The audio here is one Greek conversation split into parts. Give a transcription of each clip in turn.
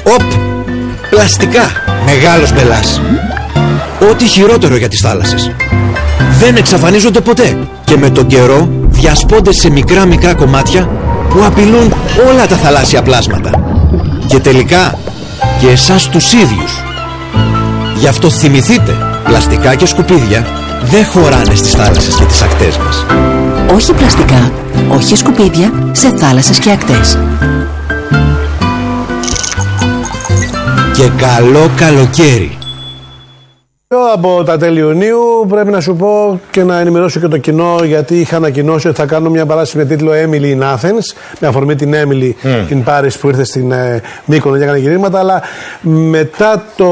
Οπ! Πλαστικά. Μεγάλος μπελάς. Ό,τι χειρότερο για τις θάλασσες. Δεν εξαφανίζονται ποτέ και με τον καιρό διασπώνται σε μικρά κομμάτια που απειλούν όλα τα θαλάσσια πλάσματα και τελικά και εσάς τους ίδιους. Γι' αυτό θυμηθείτε, πλαστικά και σκουπίδια δεν χωράνε στις θάλασσες και τις ακτές μας. Όχι πλαστικά, όχι σκουπίδια σε θάλασσες και ακτές. Και καλό καλοκαίρι. Από τα τέλη Ιουνίου πρέπει να σου πω και να ενημερώσω και το κοινό, γιατί είχα ανακοινώσει ότι θα κάνω μια παράσταση με τίτλο Emily in Athens, με αφορμή την Emily in Paris που ήρθε στην Μύκονο και έκανε γυρίσματα, αλλά μετά το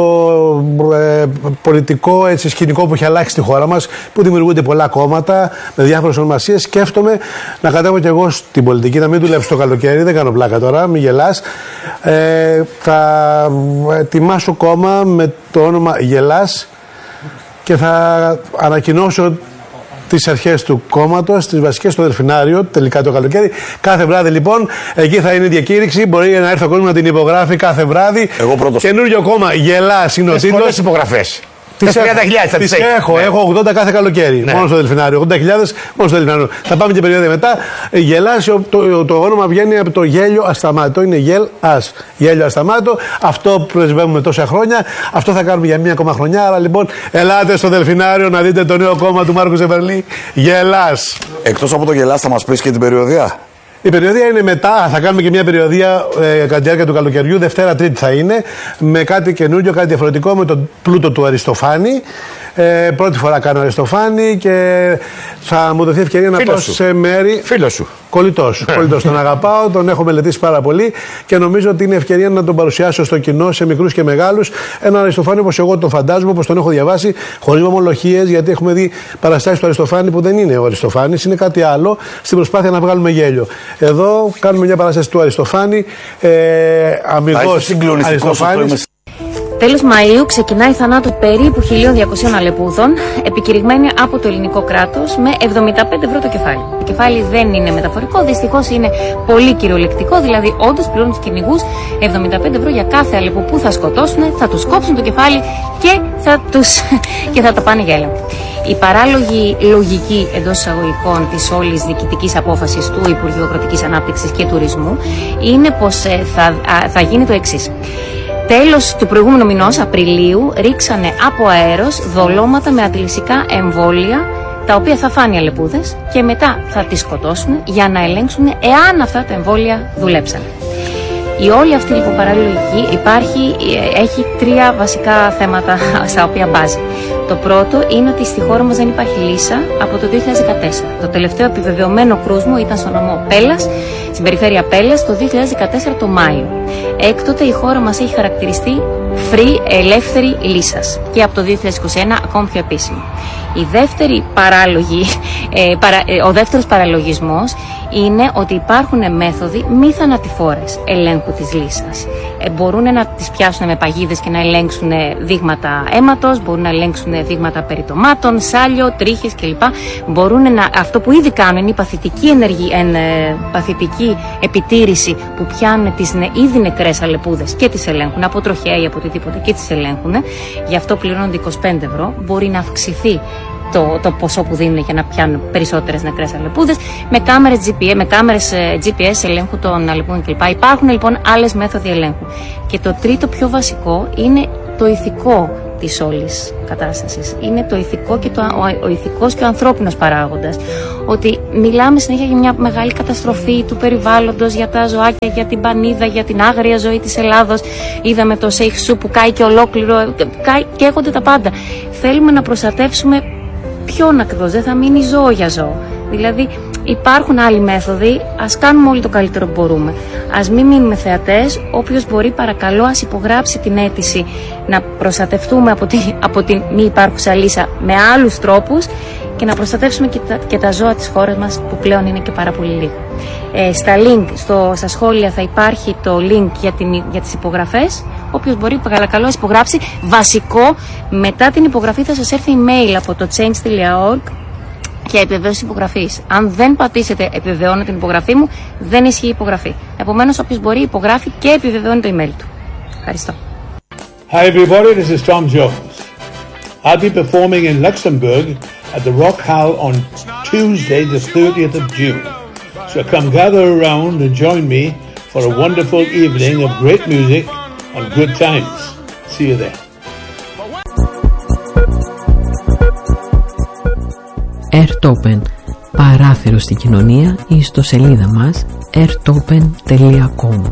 πολιτικό σκηνικό που έχει αλλάξει στη χώρα μας, που δημιουργούνται πολλά κόμματα με διάφορες ονομασίες, σκέφτομαι να κατέβω κι εγώ στην πολιτική, να μην δουλέψω το καλοκαίρι, δεν κάνω πλάκα τώρα, μην γελάς. Θα ετοιμάσω κόμμα με το όνομα Γελάς και θα ανακοινώσω τις αρχές του κόμματος, τις βασικές στο Δελφινάριο, τελικά το καλοκαίρι. Κάθε βράδυ λοιπόν, εκεί θα είναι η διακήρυξη. Μπορεί να έρθει ο κόσμος να την υπογράφει κάθε βράδυ. Εγώ πρώτος. Καινούριο κόμμα, Γελάς είναι ο τίτλος. Πολλές υπογραφές. Τις 30.000 τις έχω 80 κάθε καλοκαίρι. Ναι. Μόνο στο Δελφινάριο. 80.000 μόνο στο Δελφινάριο. Θα πάμε και περίοδο μετά. Γελάς, το όνομα βγαίνει από το γέλιο ασταμάτητο. Είναι γελ-ας. Γέλιο ασταμάτητο. Αυτό πρεσβεύουμε τόσα χρόνια. Αυτό θα κάνουμε για μία ακόμα χρονιά. Άρα λοιπόν, ελάτε στο Δελφινάριο να δείτε το νέο κόμμα του Μάρκου Ζεβερλή. Γελάς. Εκτός από το Γελάς, θα μας πεις και την περιοδία. Η περιοδία είναι μετά, θα κάνουμε και μια περιοδία κατά τη διάρκεια του καλοκαιριού, Δευτέρα Τρίτη θα είναι, με κάτι καινούριο, κάτι διαφορετικό, με τον πλούτο του Αριστοφάνη. Πρώτη φορά κάνω Αριστοφάνη και θα μου δοθεί ευκαιρία να πάω σε μέρη. Φίλο σου. Κολλητός. Τον αγαπάω, τον έχω μελετήσει πάρα πολύ και νομίζω ότι είναι ευκαιρία να τον παρουσιάσω στο κοινό, σε μικρούς και μεγάλους. Έναν Αριστοφάνη όπως εγώ τον φαντάζομαι, όπως τον έχω διαβάσει, χωρίς ομολογίες, γιατί έχουμε δει παραστάσεις του Αριστοφάνη που δεν είναι ο Αριστοφάνης, είναι κάτι άλλο, στην προσπάθεια να βγάλουμε γέλιο. Εδώ κάνουμε μια παράσταση του Αριστοφάνη, αμυγός Αριστοφάνης. Τέλος Μαΐου ξεκινάει θανάτου περίπου 1.200 αλεπούδων, επικηρυγμένη από το ελληνικό κράτος με 75 ευρώ το κεφάλι. Το κεφάλι δεν είναι μεταφορικό, δυστυχώς είναι πολύ κυριολεκτικό, δηλαδή όντως πληρώνουν τους κυνηγούς 75 ευρώ για κάθε αλεπού που θα σκοτώσουν, θα τους κόψουν το κεφάλι και θα τα πάνε για έλεγχο. Η παράλογη λογική εντός εισαγωγικών της όλης διοικητικής απόφασης του Υπουργείου Αγροτικής Ανάπτυξης και Τουρισμού είναι πως θα γίνει το εξής. Τέλος του προηγούμενου μηνός, Απριλίου, ρίξανε από αέρος δολώματα με αντιλυσικά εμβόλια, τα οποία θα φάνε οι αλεπούδες και μετά θα τις σκοτώσουν για να ελέγξουν εάν αυτά τα εμβόλια δουλέψανε. Η όλη αυτή λοιπόν παραλογική έχει τρία βασικά θέματα στα οποία μπάζει. Το πρώτο είναι ότι στη χώρα μας δεν υπάρχει λύσα από το 2014. Το τελευταίο επιβεβαιωμένο κρούσμα ήταν στο νομό Πέλλας, στην περιφέρεια Πέλλας, το 2014 το Μάιο. Έκτοτε η χώρα μας έχει χαρακτηριστεί ελεύθερη λύσας και από το 2021 ακόμη πιο επίσημο. Η δεύτερη ο δεύτερος παραλογισμός είναι ότι υπάρχουν μέθοδοι μη θανατηφόρες ελέγχου της λύσας. Μπορούν να τις πιάσουν με παγίδες και να ελέγξουν δείγματα αίματος, μπορούν να ελέγξουν δείγματα περιτομάτων, σάλιο, τρίχες κλπ. Αυτό που ήδη κάνουν είναι η παθητική επιτήρηση που πιάνουν τις ήδη νεκρές αλεπούδες και τις ελέγχουν από τροχέα ή από οτιδήποτε και τις ελέγχουν. Γι' αυτό πληρώνονται 25 ευρώ. Μπορεί να αυξηθεί το ποσό που δίνουν για να πιάνουν περισσότερες νεκρές αλεπούδες με κάμερες GPS ελέγχου των αλεπούδων κλπ. Υπάρχουν λοιπόν άλλες μέθοδοι ελέγχου. Και το τρίτο πιο βασικό είναι το ηθικό της όλης κατάστασης. Είναι το ηθικό και ο ηθικός και ο ανθρώπινος παράγοντας. Ότι μιλάμε συνέχεια για μια μεγάλη καταστροφή του περιβάλλοντος, για τα ζωάκια, για την πανίδα, για την άγρια ζωή της Ελλάδος. Είδαμε το Σέιχ που κάει και ολόκληρο, καίγονται τα πάντα. Θέλουμε να προστατεύσουμε ποιον ακριβώς, δεν θα μείνει ζώο για ζώο. Δηλαδή υπάρχουν άλλοι μέθοδοι, ας κάνουμε όλοι το καλύτερο που μπορούμε. Ας μην μείνουμε θεατές, όποιος μπορεί παρακαλώ ας υπογράψει την αίτηση να προστατευτούμε από την μη υπάρχουσα λύσα με άλλους τρόπους και να προστατεύσουμε και τα ζώα της χώρας μας που πλέον είναι και πάρα πολύ λίγα. Στα σχόλια θα υπάρχει το link για τις υπογραφές. Όποιος μπορεί παρακαλώ ας υπογράψει. Βασικό, μετά την υπογραφή θα σας έρθει email από το change.org και επιβεβαίωση υπογραφής. Αν δεν πατήσετε επιβεβαιώνω την υπογραφή μου, δεν ισχύει η υπογραφή. Επομένως, όποιος μπορεί υπογράφει και επιβεβαιώνει το email του. Ευχαριστώ. Hi everybody, this is Tom Jones. I'll be performing in Luxembourg at the Rock Hall on Tuesday the 30th of June. So come gather around and join me for a wonderful evening of great music and good times. See you there. Airtopen, παράθυρο στην κοινωνία, ή στο σελίδα μας airtopen.com.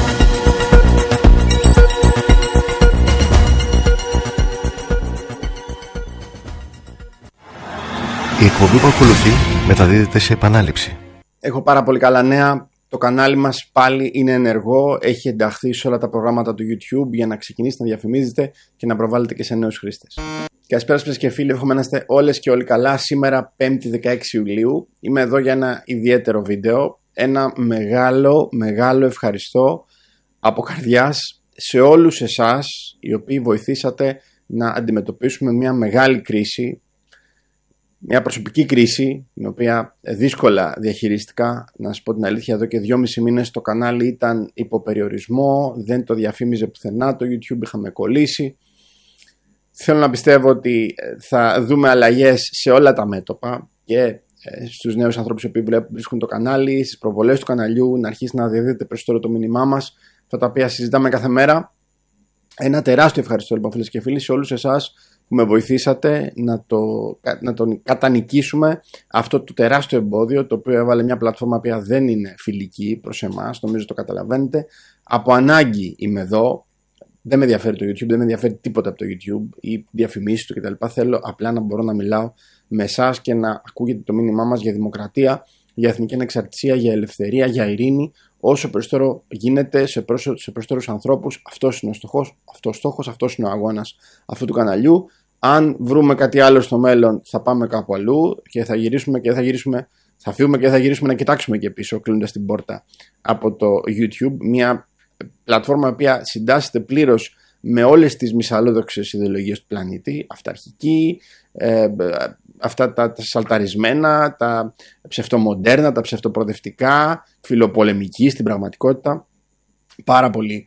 Η εκπομπή που ακολουθεί μεταδίδεται σε επανάληψη. Έχω πάρα πολύ καλά νέα. Το κανάλι μας πάλι είναι ενεργό. Έχει ενταχθεί σε όλα τα προγράμματα του YouTube για να ξεκινήσετε να διαφημίζετε και να προβάλλετε και σε νέους χρήστες. Καλησπέρα σας και φίλοι, εύχομαι να είστε όλες και όλοι καλά. Σήμερα 5η 16 Ιουλίου είμαι εδώ για ένα ιδιαίτερο βίντεο. Ένα μεγάλο ευχαριστώ από καρδιάς σε όλους εσάς οι οποίοι βοηθήσατε να αντιμετωπίσουμε μια μεγάλη κρίση. Μια προσωπική κρίση, την οποία δύσκολα διαχειρίστηκα. Να σας πω την αλήθεια, εδώ και 2,5 μήνες το κανάλι ήταν υποπεριορισμό, δεν το διαφήμιζε πουθενά το YouTube, είχαμε κολλήσει. Θέλω να πιστεύω ότι θα δούμε αλλαγές σε όλα τα μέτωπα και στους νέους ανθρώπους που βρίσκουν το κανάλι, στις προβολές του καναλιού, να αρχίσει να διαδίδεται περισσότερο το μήνυμά μας, αυτά τα οποία συζητάμε κάθε μέρα. Ένα τεράστιο ευχαριστώ λοιπόν φίλες και φίλοι σε όλους εσάς που με βοηθήσατε να τον κατανικήσουμε αυτό το τεράστιο εμπόδιο, το οποίο έβαλε μια πλατφόρμα που δεν είναι φιλική προς εμάς, νομίζω το καταλαβαίνετε. Από ανάγκη είμαι εδώ, δεν με ενδιαφέρει το YouTube, δεν με ενδιαφέρει τίποτα από το YouTube ή διαφημίσεις του κτλ. Θέλω απλά να μπορώ να μιλάω με εσάς και να ακούγεται το μήνυμά μας για δημοκρατία, για εθνική ανεξαρτησία, για ελευθερία, για ειρήνη, όσο περισσότερο γίνεται σε περισσότερους ανθρώπους. Αυτός είναι ο στόχος, αυτός είναι ο αγώνας αυτού του καναλιού. Αν βρούμε κάτι άλλο στο μέλλον, θα πάμε κάπου αλλού και θα φύγουμε και θα γυρίσουμε να κοιτάξουμε και πίσω, κλείνοντας την πόρτα από το YouTube. Μια πλατφόρμα που συντάσσεται πλήρως με όλες τις μυσαλλόδοξες ιδεολογίες του πλανήτη, αυταρχική, αυτά τα σαλταρισμένα, τα ψευτομοντέρνα, τα ψευτοπροοδευτικά, φιλοπολεμική στην πραγματικότητα. Πάρα πολύ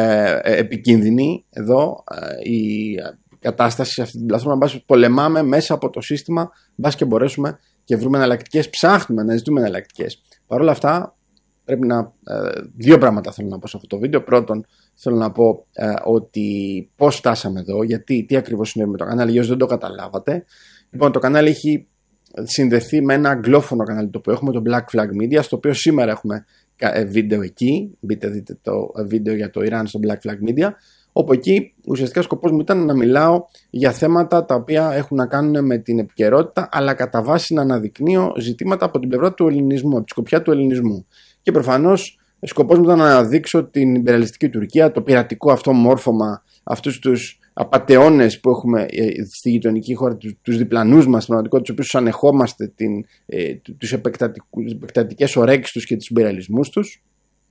επικίνδυνη εδώ η κατάσταση σε αυτή την πλατφόρμα. Πολεμάμε μέσα από το σύστημα, μπας και μπορέσουμε και βρούμε εναλλακτικές, ψάχνουμε να ζητούμε εναλλακτικές. Παρ' όλα αυτά, πρέπει δύο πράγματα θέλω να πω σε αυτό το βίντεο. Πρώτον, θέλω να πω ότι πώς φτάσαμε εδώ, τι ακριβώς συνέβη με το κανάλι, για όσους δεν το καταλάβατε. Λοιπόν, το κανάλι έχει συνδεθεί με ένα αγγλόφωνο κανάλι το οποίο έχουμε, το Black Flag Media, στο οποίο σήμερα έχουμε βίντεο εκεί. Μπείτε δείτε το βίντεο για το Ιράν στο Black Flag Media, όπου εκεί ουσιαστικά σκοπός μου ήταν να μιλάω για θέματα τα οποία έχουν να κάνουν με την επικαιρότητα, αλλά κατά βάση να αναδεικνύω ζητήματα από την πλευρά του ελληνισμού, από τη σκοπιά του ελληνισμού. Και προφανώς σκοπός μου ήταν να αναδείξω την ιμπεριαλιστική Τουρκία, το πειρατικό αυτό μόρφωμα, αυτούς τους απατεώνες που έχουμε στη γειτονική χώρα, τους διπλανούς μας, τους οποίους ανεχόμαστε τις επεκτατικές ορέξεις τους και τους ιμπεριαλισμούς τους.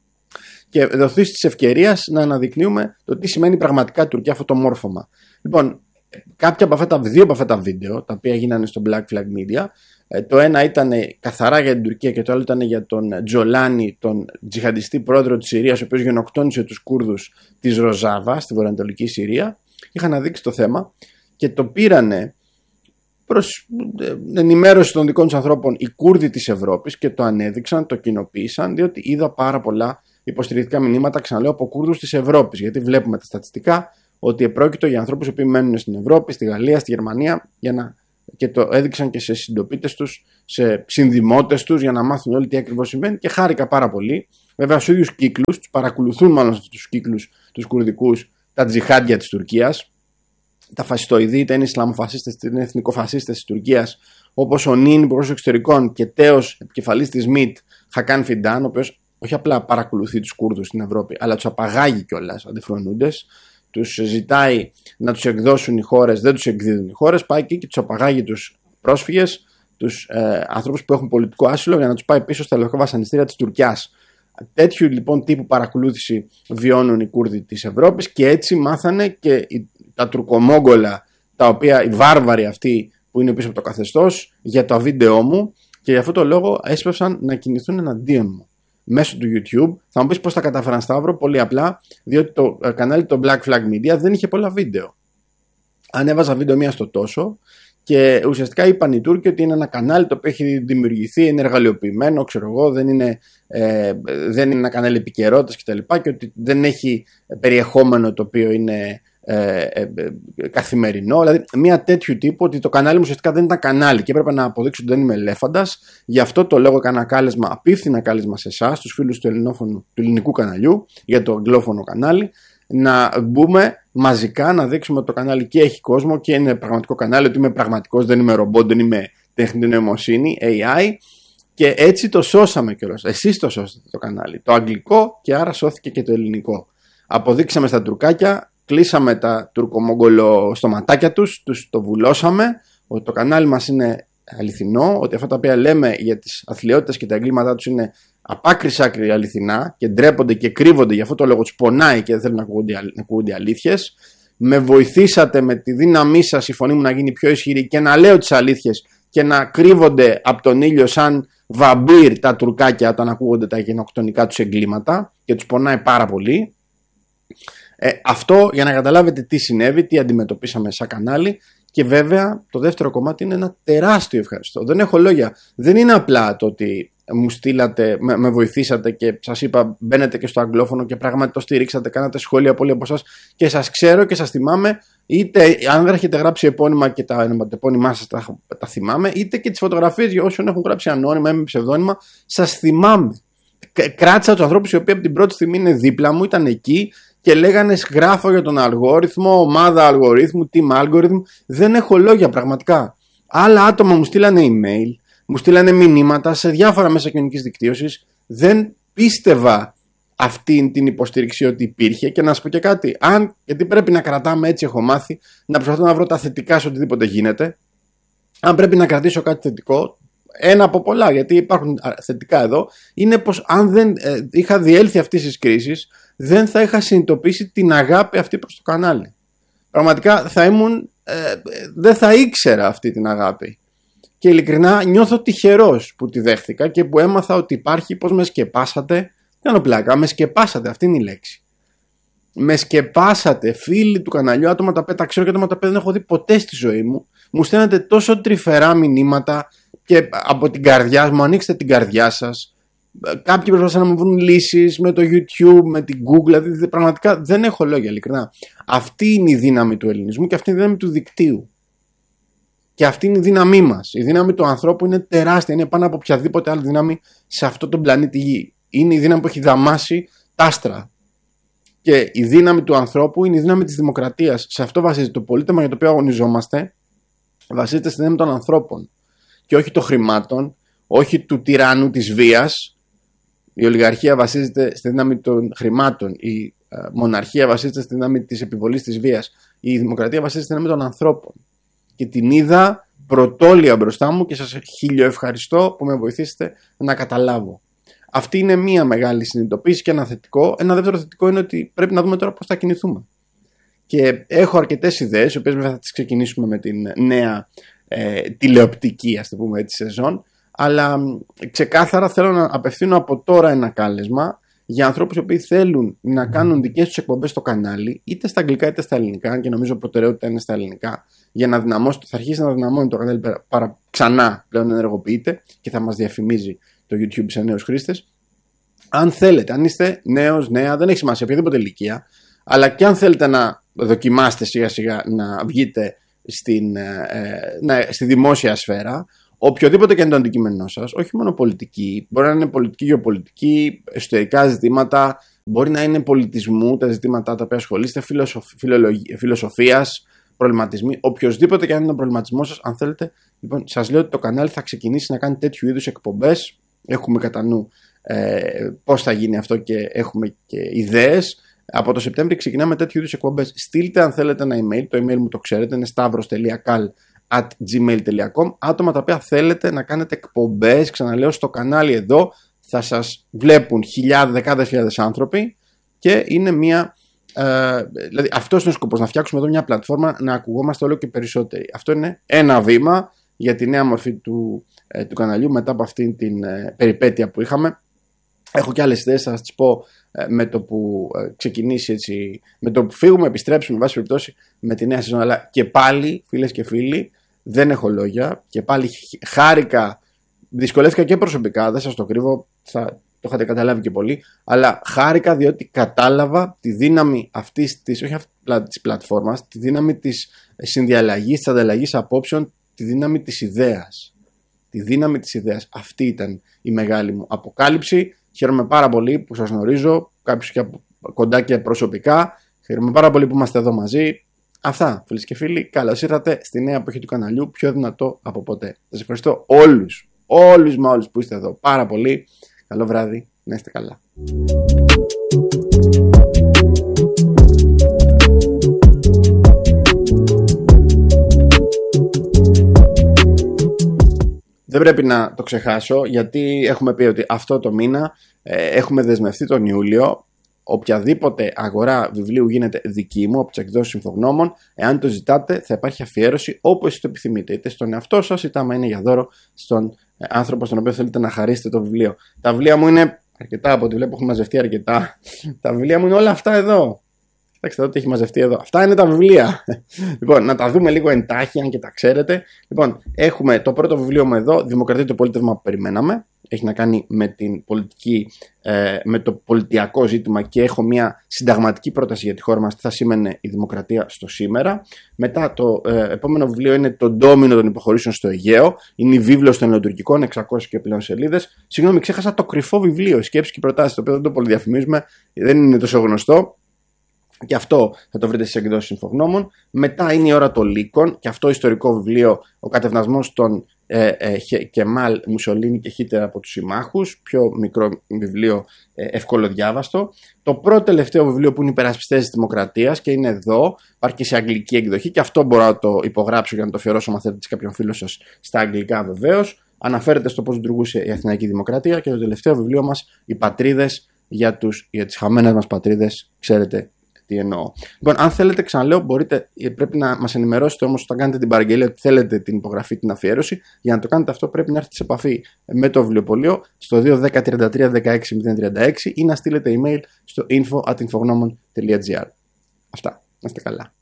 Και δοθεί της ευκαιρίας να αναδεικνύουμε το τι σημαίνει πραγματικά η Τουρκία αυτό το μόρφωμα. Λοιπόν, δύο από αυτά τα βίντεο, τα οποία γίνανε στο Black Flag Media, το ένα ήταν καθαρά για την Τουρκία και το άλλο ήταν για τον Τζολάνι, τον τζιχαντιστή πρόεδρο της Συρίας, ο οποίος γενοκτόνησε τους Κούρδους της Ροζάβα στη βορειοανατολική Συρία. Είχα αναδείξει το θέμα και το πήρανε προς ενημέρωση των δικών τους ανθρώπων οι Κούρδοι της Ευρώπης και το ανέδειξαν, το κοινοποίησαν, διότι είδα πάρα πολλά υποστηρικτικά μηνύματα, ξαναλέω, από Κούρδους της Ευρώπης. Γιατί βλέπουμε τα στατιστικά ότι επρόκειτο για ανθρώπους που μένουν στην Ευρώπη, στη Γαλλία, στη Γερμανία, και το έδειξαν και σε συντοπίτες τους, σε συνδημότες τους, για να μάθουν όλοι τι ακριβώς συμβαίνει, και χάρηκα πάρα πολύ. Βέβαια, στους ίδιους κύκλους, τους παρακολουθούν μάλλον αυτούς τους κύκλους, τους κουρδικούς, τα τζιχάντια της Τουρκίας, τα φασιστοειδή, είτε είναι Ισλαμοφασίστες, είτε είναι εθνικοφασίστες της Τουρκίας, όπως ο νυν υπουργός εξωτερικών και τέος επικεφαλής της ΜΙΤ, Χακάν Φιντάν, ο οποίος όχι απλά παρακολουθεί τους Κούρδους στην Ευρώπη, αλλά τους απαγάγει κιόλας αντιφρονούντες. Τους ζητάει να τους εκδώσουν οι χώρες, δεν τους εκδίδουν οι χώρες, πάει εκεί και τους απαγάγει τους πρόσφυγες, τους ανθρώπους που έχουν πολιτικό άσυλο, για να τους πάει πίσω στα λευκά βασανιστήρια της Τουρκιάς. Τέτοιου λοιπόν τύπου παρακολούθηση βιώνουν οι Κούρδοι της Ευρώπης, και έτσι μάθανε και τα τουρκομόγγολα, τα οποία οι βάρβαροι αυτοί που είναι πίσω από το καθεστώς, για το βίντεό μου, και για αυτό το λόγο έσπευσαν να κινηθούν εναντίον μου. μέσω του YouTube. Θα μου πεις πώς τα κατάφεραν, Σταύρο? Πολύ απλά, διότι το κανάλι το Black Flag Media δεν είχε πολλά βίντεο. Ανέβαζα βίντεο μία στο τόσο και ουσιαστικά είπαν οι Τούρκοι ότι είναι ένα κανάλι το οποίο έχει δημιουργηθεί, είναι εργαλειοποιημένο, ξέρω εγώ, δεν είναι ένα κανάλι επικαιρότητας κτλ. Και ότι δεν έχει περιεχόμενο το οποίο είναι καθημερινό. Δηλαδή, μια τέτοιου τύπου, ότι το κανάλι μου ουσιαστικά δεν ήταν κανάλι και έπρεπε να αποδείξω ότι δεν είμαι ελέφαντας. Γι' αυτό το λόγο έκανα κάλεσμα, απίφθηνα κάλεσμα σε εσάς, τους φίλους του ελληνικού καναλιού, για το αγγλόφωνο κανάλι, να μπούμε μαζικά να δείξουμε ότι το κανάλι και έχει κόσμο και είναι πραγματικό κανάλι, ότι είμαι πραγματικός, δεν είμαι ρομπότ, δεν είμαι τεχνητή νοημοσύνη, AI. Και έτσι το σώσαμε κιόλας. Εσείς το σώσατε το κανάλι. Το αγγλικό και άρα σώθηκε και το ελληνικό. Αποδείξαμε στα τουρκάκια, κλείσαμε τα τουρκομογγολο στοματάκια τους το βουλώσαμε, ότι το κανάλι μας είναι αληθινό, ότι αυτά τα οποία λέμε για τις αθλιότητες και τα εγκλήματά τους είναι απ' άκρη αληθινά και ντρέπονται και κρύβονται, γι' αυτό το λόγο τους πονάει και δεν θέλουν να ακούγονται αλήθειες. Με βοηθήσατε με τη δύναμή σας η φωνή μου να γίνει πιο ισχυρή και να λέω τις αλήθειες και να κρύβονται από τον ήλιο σαν βαμπύρ τα τουρκάκια όταν ακούγονται τα γενοκτονικά τους εγκλήματα και τους πονάει πάρα πολύ. Αυτό για να καταλάβετε τι συνέβη, τι αντιμετωπίσαμε σαν κανάλι. Και βέβαια το δεύτερο κομμάτι είναι ένα τεράστιο ευχαριστώ. Δεν έχω λόγια. Δεν είναι απλά το ότι μου στείλατε, με βοηθήσατε και σας είπα μπαίνετε και στο αγγλόφωνο και πράγματι το στηρίξατε, κάνατε σχόλια πολλοί από εσάς και σας ξέρω και σας θυμάμαι, είτε αν δεν έχετε γράψει επώνυμα και τα επώνυμά σας τα θυμάμαι, είτε και τις φωτογραφίες για όσους έχουν γράψει ανώνυμα ή με ψευδόνυμα, σας θυμάμαι. Κράτησα τους ανθρώπους οι οποίοι από την πρώτη στιγμή είναι δίπλα μου, ήταν εκεί και λέγανε γράφω για τον αλγόριθμο, ομάδα αλγορίθμου, team algorithm. Δεν έχω λόγια πραγματικά. Άλλα άτομα μου στείλανε email, μου στείλανε μηνύματα σε διάφορα μέσα κοινωνικής δικτύωσης. Δεν πίστευα αυτή την υποστήριξη ότι υπήρχε. Και να σας πω και κάτι, γιατί πρέπει να κρατάμε, έτσι έχω μάθει, να προσπαθώ να βρω τα θετικά σε οτιδήποτε γίνεται. Αν πρέπει να κρατήσω κάτι θετικό, ένα από πολλά, γιατί υπάρχουν θετικά εδώ, είναι πως αν δεν είχα διέλθει αυτής της κρίσης, δεν θα είχα συνειδητοποιήσει την αγάπη αυτή προς το κανάλι. Πραγματικά δεν θα ήξερα αυτή την αγάπη. Και ειλικρινά νιώθω τυχερός που τη δέχθηκα και που έμαθα ότι υπάρχει, πως με σκεπάσατε. Δεν κάνω πλάκα, με σκεπάσατε, αυτή είναι η λέξη. Με σκεπάσατε, φίλοι του καναλιού, άτομα τα οποία τα ξέρω και άτομα τα οποία δεν έχω δει ποτέ στη ζωή μου. Μου στέλνετε τόσο τρυφερά μηνύματα και από την καρδιά μου, ανοίξτε την καρδιά σας. Κάποιοι προσπαθούν να μου βρουν λύσεις με το YouTube, με την Google, δηλαδή πραγματικά δεν έχω λόγια, ειλικρινά. Αυτή είναι η δύναμη του ελληνισμού και αυτή είναι η δύναμη του δικτύου. Και αυτή είναι η δύναμή μας. Η δύναμη του ανθρώπου είναι τεράστια, είναι πάνω από οποιαδήποτε άλλη δύναμη σε αυτό τον πλανήτη Γη. Είναι η δύναμη που έχει δαμάσει τα άστρα. Και η δύναμη του ανθρώπου είναι η δύναμη της δημοκρατίας. Σε αυτό βασίζεται το πολίτευμα για το οποίο αγωνιζόμαστε. Βασίζεται στη δύναμη των ανθρώπων. Και όχι των χρημάτων, όχι του τυράννου της βίας. Η ολιγαρχία βασίζεται στη δύναμη των χρημάτων. Η μοναρχία βασίζεται στη δύναμη της επιβολής της βίας. Η δημοκρατία βασίζεται στη δύναμη των ανθρώπων. Και την είδα πρωτόλια μπροστά μου και σας χιλιοευχαριστώ που με βοηθήσετε να καταλάβω. Αυτή είναι μία μεγάλη συνειδητοποίηση και ένα θετικό. Ένα δεύτερο θετικό είναι ότι πρέπει να δούμε τώρα πώς θα κινηθούμε. Και έχω αρκετές ιδέες, οι οποίες βέβαια θα τις ξεκινήσουμε με την νέα τηλεοπτική, ας το πούμε έτσι, σεζόν. Αλλά ξεκάθαρα θέλω να απευθύνω από τώρα ένα κάλεσμα για ανθρώπους οι οποίοι θέλουν να κάνουν δικές τους εκπομπές στο κανάλι, είτε στα αγγλικά είτε στα ελληνικά, και νομίζω προτεραιότητα είναι στα ελληνικά, για να δυναμώσει, θα αρχίσει να δυναμώνει το κανάλι ξανά, πλέον ενεργοποιείται και θα μας διαφημίζει το YouTube σε νέους χρήστες. Αν θέλετε, αν είστε νέος, νέα, δεν έχει σημασία οποιαδήποτε ηλικία, αλλά και αν θέλετε να δοκιμάστε σιγά σιγά να βγείτε στη δημόσια σφαίρα, οποιοδήποτε και είναι το αντικείμενό σας, όχι μόνο πολιτική, μπορεί να είναι πολιτική, γεωπολιτική, εσωτερικά ζητήματα, μπορεί να είναι πολιτισμού, τα ζητήματα τα οποία ασχολείστε, φιλοσοφίας, προβληματισμοί, οποιοδήποτε και αν είναι ο προβληματισμός σας, αν θέλετε. Λοιπόν, σας λέω ότι το κανάλι θα ξεκινήσει να κάνει τέτοιου είδους εκπομπές. Έχουμε κατά νου πώς θα γίνει αυτό και έχουμε και ιδέες. Από το Σεπτέμβριο ξεκινάμε τέτοιου είδους εκπομπές. Στείλτε αν θέλετε ένα email, το email μου το ξέρετε, είναι stavros.kal@gmail.com. Άτομα τα οποία θέλετε να κάνετε εκπομπές, ξαναλέω, στο κανάλι εδώ, θα σας βλέπουν δεκάδες χιλιάδες άνθρωποι και είναι μια. Δηλαδή αυτός είναι ο σκοπός, να φτιάξουμε εδώ μια πλατφόρμα να ακουγόμαστε όλο και περισσότεροι. Αυτό είναι ένα βήμα για τη νέα μορφή του καναλιού μετά από αυτήν την περιπέτεια που είχαμε. Έχω και άλλες ιδέες, θα σας τις πω με το που ξεκινήσει έτσι, με το που φύγουμε, επιστρέψουμε, με βάση περιπτώσει, με τη νέα σεζόν. Αλλά και πάλι, φίλες και φίλοι, δεν έχω λόγια. Και πάλι χάρηκα, δυσκολεύτηκα και προσωπικά, δεν σας το κρύβω, το είχατε καταλάβει και πολύ, αλλά χάρηκα διότι κατάλαβα τη δύναμη αυτής της, όχι της πλατφόρμας, τη δύναμη της συνδιαλλαγής, της ανταλλαγής απόψεων, τη δύναμη της ιδέας. Τη δύναμη της ιδέας. Αυτή ήταν η μεγάλη μου αποκάλυψη. Χαίρομαι πάρα πολύ που σας γνωρίζω, κάποιους και από κοντά και προσωπικά. Χαίρομαι πάρα πολύ που είμαστε εδώ μαζί. Αυτά, φίλες και φίλοι. Καλώς ήρθατε στη νέα εποχή του καναλιού, πιο δυνατό από ποτέ. Σας ευχαριστώ όλους που είστε εδώ πάρα πολύ. Καλό βράδυ, να είστε καλά. Δεν πρέπει να το ξεχάσω, γιατί έχουμε πει ότι αυτό το μήνα έχουμε δεσμευτεί τον Ιούλιο. Οποιαδήποτε αγορά βιβλίου γίνεται δική μου από τις εκδόσεις Infognomon, εάν το ζητάτε θα υπάρχει αφιέρωση όπου εσείς το επιθυμείτε, είτε στον εαυτό σας, είτε άμα είναι για δώρο στον άνθρωπο στον οποίο θέλετε να χαρίσετε το βιβλίο. Τα βιβλία μου είναι αρκετά, από ό,τι βλέπω έχουν μαζευτεί αρκετά. Τα βιβλία μου είναι όλα αυτά εδώ. Κοιτάξτε εδώ τι έχει μαζευτεί εδώ. Αυτά είναι τα βιβλία. Λοιπόν, να τα δούμε λίγο εντάχει, αν και τα ξέρετε. Λοιπόν, έχουμε το πρώτο βιβλίο μου εδώ, Δημοκρατία, το πολίτευμα που περιμέναμε. Έχει να κάνει με την πολιτική, με το πολιτιακό ζήτημα και έχω μια συνταγματική πρόταση για τη χώρα μας, τι θα σήμαινε η δημοκρατία στο σήμερα. Μετά το επόμενο βιβλίο είναι το Ντόμινο των υποχωρήσεων στο Αιγαίο. Είναι η βίβλος των ελληνοτουρκικών, 600 και πλέον σελίδες. Συγγνώμη, ξέχασα το κρυφό βιβλίο, σκέψεις και προτάσεις, το οποίο δεν το πολυδιαφημίζουμε, δεν είναι τόσο γνωστό. Και αυτό θα το βρείτε στις εκδόσεις Infognomon. Μετά είναι η ώρα των λύκων, και αυτό ιστορικό βιβλίο, ο κατευνασμός των Κεμάλ, Μουσολίνη και Χίτλερ από τους συμμάχους. Πιο μικρό βιβλίο, ευκολοδιάβαστο. Το πρώτο τελευταίο βιβλίο που είναι υπερασπιστές της δημοκρατίας και είναι εδώ, υπάρχει και σε αγγλική εκδοχή, και αυτό μπορώ να το υπογράψω για να το αφιερώσω, αν θέλετε, σε κάποιον φίλο σας στα αγγλικά βεβαίως. Αναφέρεται στο πώς λειτουργούσε η Αθηναϊκή Δημοκρατία. Και το τελευταίο βιβλίο μας, Οι Πατρίδες, για τις χαμένες μας πατρίδες, ξέρετε τι εννοώ. Λοιπόν, αν θέλετε, ξαναλέω, πρέπει να μας ενημερώσετε όμως όταν κάνετε την παραγγελία ότι θέλετε την υπογραφή, την αφιέρωση. Για να το κάνετε αυτό, πρέπει να έρθετε σε επαφή με το βιβλιοπωλείο στο 210-33-16-036 ή να στείλετε email στο info@infognomon.gr. Αυτά. Να είστε καλά.